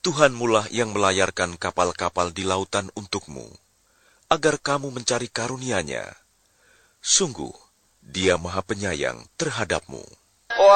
Tuhanmulah yang melayarkan kapal-kapal di lautan untukmu, agar kamu mencari karunia-Nya. Sungguh, Dia Maha Penyayang terhadapmu.